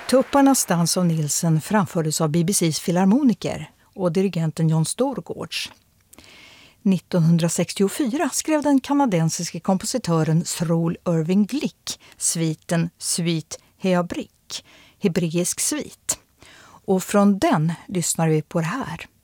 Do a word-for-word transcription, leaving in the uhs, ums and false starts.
Tupparnas dans av Nilsen framfördes av B B C:s filharmoniker och dirigenten John Storgårds. nittonhundrasextiofyra skrev den kanadensiske kompositören Sroul Irving Glick sviten Suite Heabrick, hebreisk svit. Och från den lyssnar vi på det här.